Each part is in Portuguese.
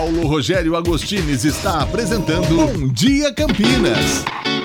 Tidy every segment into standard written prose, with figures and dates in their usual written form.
Paulo Rogério Agostines está apresentando Bom Dia Campinas.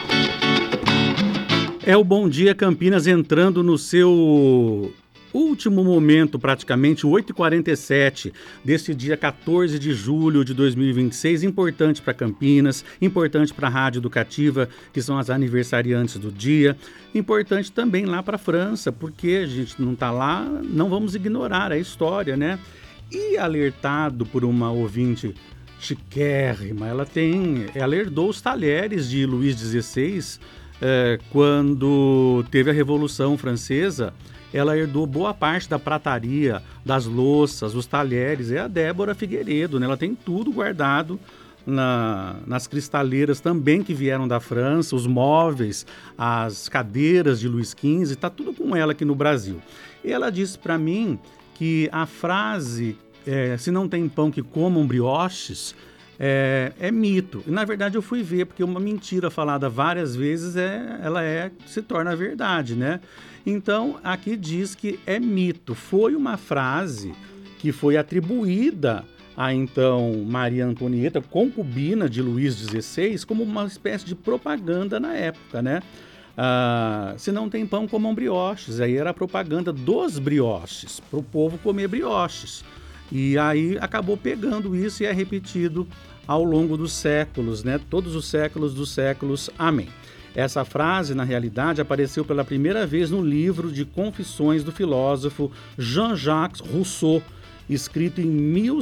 É o Bom Dia Campinas entrando no seu último momento, praticamente 8h47 desse dia 14 de julho de 2026, importante para Campinas, importante para a Rádio Educativa, que são as aniversariantes do dia, importante também lá para a França, porque a gente não está lá, não vamos ignorar a história, né? E alertado por uma ouvinte chiquérrima, ela herdou os talheres de Luís XVI, quando teve a Revolução Francesa. Ela herdou boa parte da prataria, das louças, os talheres. É a Débora Figueiredo, né? Ela tem tudo guardado nas cristaleiras também que vieram da França, os móveis, as cadeiras de Luís XV, está tudo com ela aqui no Brasil. E ela disse para mim que a frase, se não tem pão que comam brioches, é mito. E na verdade eu fui ver, porque uma mentira falada várias vezes se torna verdade, né? Então aqui diz que é mito. Foi uma frase que foi atribuída a então Maria Antonieta, concubina de Luís XVI, como uma espécie de propaganda na época, né? Se não tem pão, comam brioches. Aí era a propaganda dos brioches, para o povo comer brioches. E aí acabou pegando isso e é repetido ao longo dos séculos, né? Todos os séculos dos séculos. Amém. Essa frase, na realidade, apareceu pela primeira vez no livro de Confissões do filósofo Jean-Jacques Rousseau, escrito em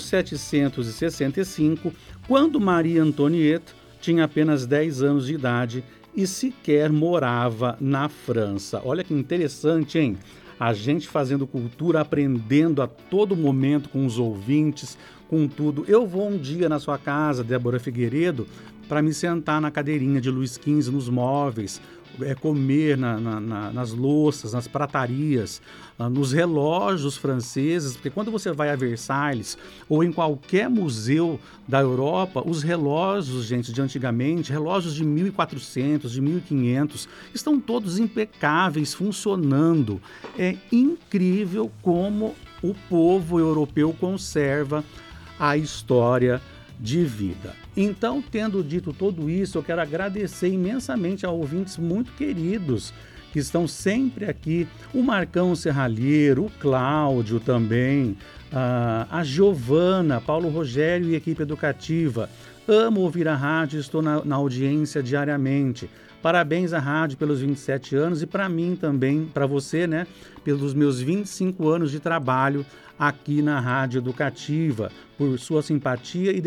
1765, quando Maria Antonieta tinha apenas 10 anos de idade e sequer morava na França. Olha que interessante, hein? A gente fazendo cultura, aprendendo a todo momento com os ouvintes, com tudo. Eu vou um dia na sua casa, Débora Figueiredo, para me sentar na cadeirinha de Luís XV, nos móveis, comer nas louças, nas pratarias, nos relógios franceses, porque quando você vai a Versalhes ou em qualquer museu da Europa, os relógios, gente, de antigamente, relógios de 1400, de 1500, estão todos impecáveis, funcionando. É incrível como o povo europeu conserva a história de vida. Então, tendo dito tudo isso, eu quero agradecer imensamente a ouvintes muito queridos que estão sempre aqui, o Marcão Serralheiro, o Cláudio também, a Giovana, Paulo Rogério e equipe educativa. Amo ouvir a rádio, estou na audiência diariamente. Parabéns à rádio pelos 27 anos e para mim também, para você, né, pelos meus 25 anos de trabalho aqui na Rádio Educativa, por sua simpatia e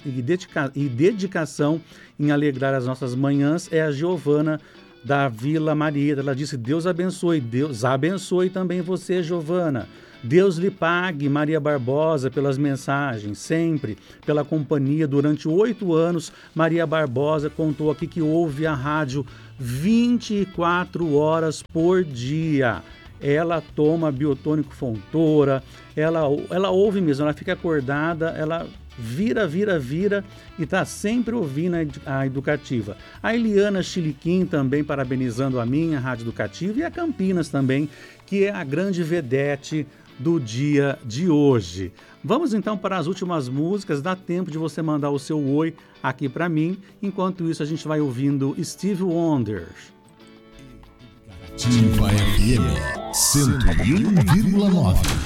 dedicação em alegrar as nossas manhãs. É a Giovana da Vila Maria. Ela disse: Deus abençoe. Deus abençoe também você, Giovana. Deus lhe pague, Maria Barbosa, pelas mensagens, sempre, pela companhia. Durante 8 anos, Maria Barbosa contou aqui que ouve a rádio 24 horas por dia. Ela toma biotônico Fontoura, ela ouve mesmo, ela fica acordada, ela vira e está sempre ouvindo a Educativa. A Eliana Chiliquim também parabenizando a minha Rádio Educativa e a Campinas também, que é a grande vedete do dia de hoje. Vamos então para as últimas músicas, dá tempo de você mandar o seu oi aqui para mim. Enquanto isso, a gente vai ouvindo Stevie Wonder. Ativa FM 101,9.